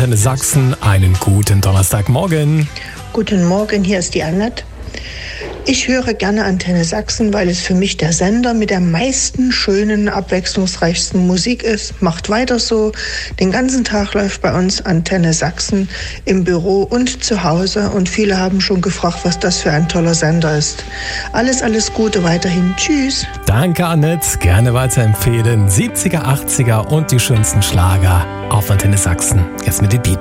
Antenne Sachsen, einen guten Donnerstagmorgen. Guten Morgen, hier ist die Annette. Ich höre gerne Antenne Sachsen, weil es für mich der Sender mit der meisten schönen, abwechslungsreichsten Musik ist. Macht weiter so. Den ganzen Tag läuft bei uns Antenne Sachsen im Büro und zu Hause. Und viele haben schon gefragt, was das für ein toller Sender ist. Alles Gute weiterhin. Tschüss. Danke, Annette. Gerne weiterempfehlen. 70er, 80er und die schönsten Schlager auf Antenne Sachsen. Jetzt mit den Beach.